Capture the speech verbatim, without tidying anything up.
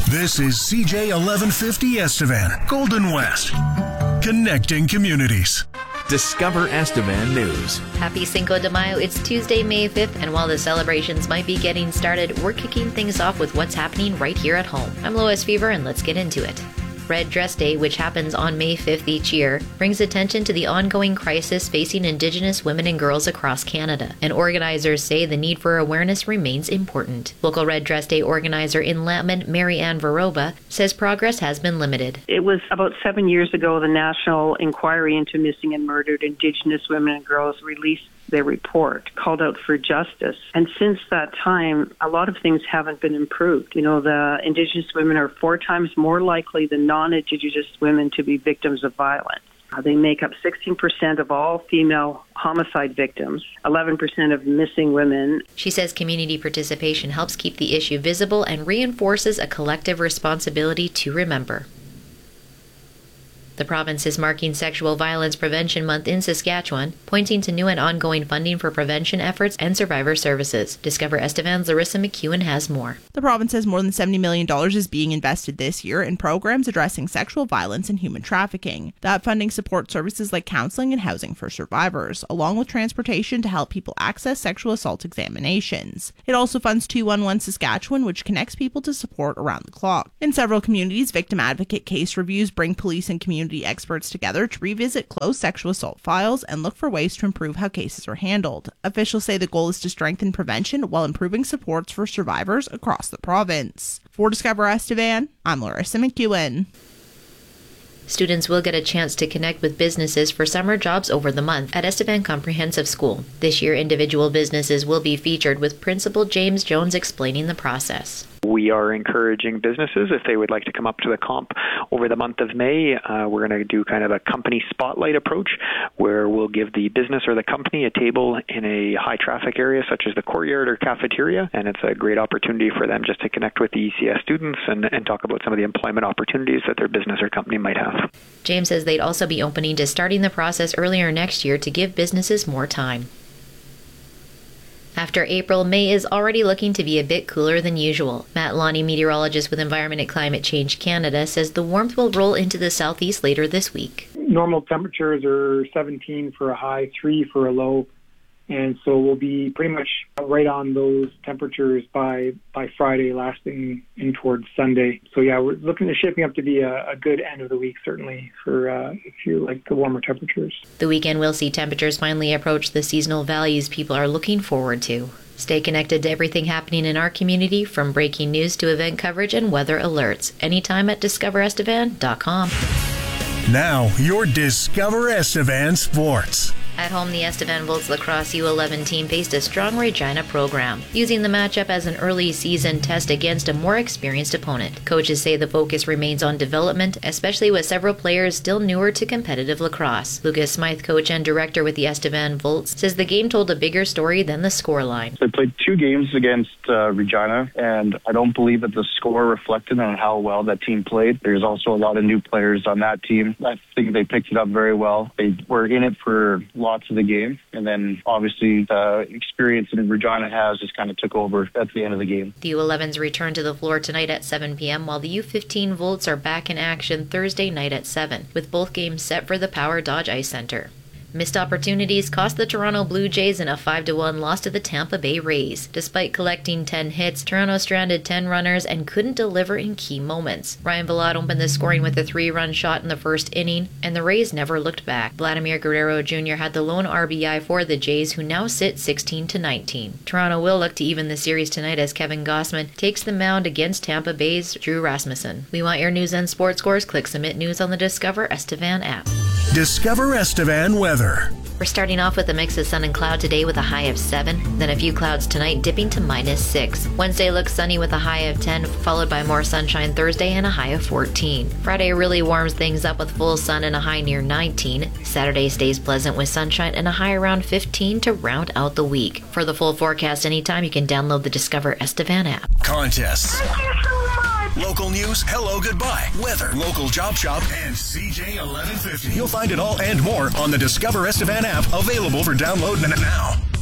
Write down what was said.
This is C J eleven fifty Estevan, Golden West, connecting communities. Discover Estevan News. Happy Cinco de Mayo. It's Tuesday, May fifth, and while the celebrations might be getting started, we're kicking things off with what's happening right here at home. I'm Lois Fever, and let's get into it. Red Dress Day, which happens on May fifth each year, brings attention to the ongoing crisis facing Indigenous women and girls across Canada, and organizers say the need for awareness remains important. Local Red Dress Day organizer in Lambton, Mary Ann Varoba, says progress has been limited. It was about seven years ago the National Inquiry into Missing and Murdered Indigenous Women and Girls released their report, called out for justice. And since that time, a lot of things haven't been improved. You know, the Indigenous women are four times more likely than non-Indigenous women to be victims of violence. Uh, they make up sixteen percent of all female homicide victims, eleven percent of missing women. She says community participation helps keep the issue visible and reinforces a collective responsibility to remember. The province is marking Sexual Violence Prevention Month in Saskatchewan, pointing to new and ongoing funding for prevention efforts and survivor services. Discover Estevan's Larissa McEwen has more. The province says more than seventy million dollars is being invested this year in programs addressing sexual violence and human trafficking. That funding supports services like counseling and housing for survivors, along with transportation to help people access sexual assault examinations. It also funds two one one Saskatchewan, which connects people to support around the clock. In several communities, victim advocate case reviews bring police and community experts together to revisit closed sexual assault files and look for ways to improve how cases are handled. Officials say the goal is to strengthen prevention while improving supports for survivors across the province. For Discover Estevan, I'm Larissa McEwen. Students will get a chance to connect with businesses for summer jobs over the month at Estevan Comprehensive School. This year, individual businesses will be featured, with Principal James Jones explaining the process. We are encouraging businesses, if they would like to come up to the comp over the month of May, uh, we're going to do kind of a company spotlight approach where we'll give the business or the company a table in a high traffic area such as the courtyard or cafeteria, and it's a great opportunity for them just to connect with the E C S students and, and talk about some of the employment opportunities that their business or company might have. James says they'd also be opening to starting the process earlier next year to give businesses more time. After April, May is already looking to be a bit cooler than usual. Matt Lonnie, meteorologist with Environment and Climate Change Canada, says the warmth will roll into the southeast later this week. Normal temperatures are seventeen for a high, three for a low, and so we'll be pretty much right on those temperatures by by Friday, lasting in towards Sunday. So yeah, we're looking at shaping up to be a, a good end of the week, certainly, for uh, if you like the warmer temperatures. The weekend will see temperatures finally approach the seasonal values people are looking forward to. Stay connected to everything happening in our community, from breaking news to event coverage and weather alerts, anytime at discover estevan dot com. Now, your Discover Estevan Sports. At home, the Estevan Volts Lacrosse U eleven team faced a strong Regina program, using the matchup as an early season test against a more experienced opponent. Coaches say the focus remains on development, especially with several players still newer to competitive lacrosse. Lucas Smythe, coach and director with the Estevan Volts, says the game told a bigger story than the scoreline. I played two games against uh, Regina, and I don't believe that the score reflected on how well that team played. There's also a lot of new players on that team. I think they picked it up very well. They were in it for lots of the game, and then obviously the experience that Regina has just kind of took over at the end of the game. The U elevens return to the floor tonight at seven p.m., while the U fifteen Volts are back in action Thursday night at seven, with both games set for the Power Dodge Ice Center. Missed opportunities cost the Toronto Blue Jays in a five to one loss to the Tampa Bay Rays. Despite collecting ten hits, Toronto stranded ten runners and couldn't deliver in key moments. Ryan Vilade opened the scoring with a three-run shot in the first inning, and the Rays never looked back. Vladimir Guerrero Junior had the lone R B I for the Jays, who now sit sixteen to nineteen. Toronto will look to even the series tonight as Kevin Gossman takes the mound against Tampa Bay's Drew Rasmussen. We want your news and sports scores? Click Submit News on the Discover Estevan app. Discover Estevan weather. We're starting off with a mix of sun and cloud today with a high of seven, then a few clouds tonight dipping to minus six. Wednesday looks sunny with a high of ten, followed by more sunshine Thursday and a high of fourteen. Friday really warms things up with full sun and a high near nineteen. Saturday stays pleasant with sunshine and a high around fifteen to round out the week. For the full forecast anytime, you can download the Discover Estevan app. Contests. Local news, hello, goodbye, weather, local job shop, and C J eleven fifty. You'll find it all and more on the Discover Estevan app, available for download now.